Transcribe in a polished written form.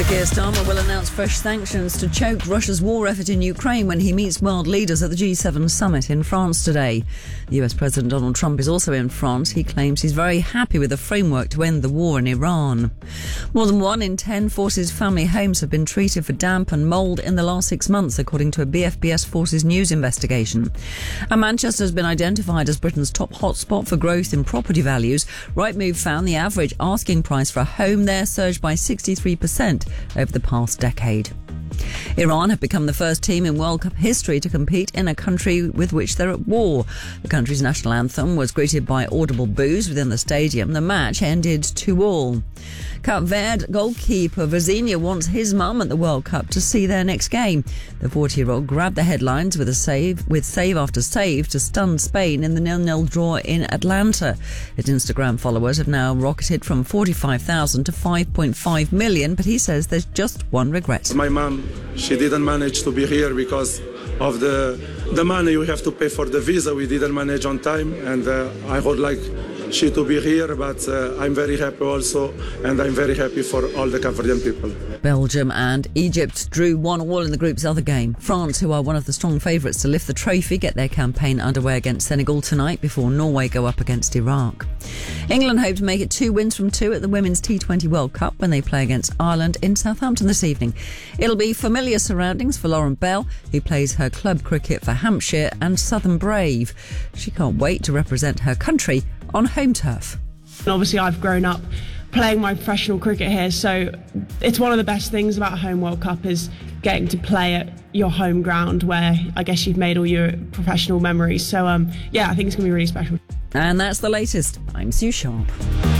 Sir Keir Starmer will announce fresh sanctions to choke Russia's war effort in Ukraine when he meets world leaders at the G7 summit in France today. The US President Donald Trump is also in France. He claims he's very happy with the framework to end the war in Iran. More than 1 in 10 Forces family homes have been treated for damp and mould in the last 6 months, according to a BFBS Forces News investigation. And Manchester has been identified as Britain's top hotspot for growth in property values. Rightmove found the average asking price for a home there surged by 63% over the past decade. Iran have become the first team in World Cup history to compete in a country with which they're at war. The country's national anthem was greeted by audible boos within the stadium. The match ended 2-2. Cape Verde goalkeeper Vizinha wants his mum at the World Cup to see their next game. The 40-year-old grabbed the headlines with save after save to stun Spain in the 0-0 draw in Atlanta. His Instagram followers have now rocketed from 45,000 to 5.5 million, but he says there's just one regret. My mum, she didn't manage to be here because of the money we have to pay for the visa. We didn't manage on time, and I would like she to be here, but I'm very happy also, and I'm very happy for all the Cape Verdean people. Belgium and Egypt drew 1-1 in the group's other game. France, who are one of the strong favourites to lift the trophy, get their campaign underway against Senegal tonight before Norway go up against Iraq. England hope to make it 2 wins from 2 at the Women's T20 World Cup when they play against Ireland in Southampton this evening. It'll be familiar surroundings for Lauren Bell, who plays her club cricket for Hampshire and Southern Brave. She can't wait to represent her country on home turf. Obviously, I've grown up playing my professional cricket here, so it's one of the best things about Home World Cup is getting to play at your home ground where I guess you've made all your professional memories. So, I think it's going to be really special. And that's the latest. I'm Sue Sharp.